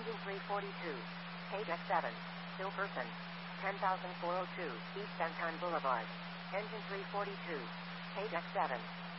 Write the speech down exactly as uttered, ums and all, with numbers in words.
Engine three forty-two. Page X seven. Still person. ten thousand four hundred two, East Downtown Boulevard. Engine three forty-two. Page X seven.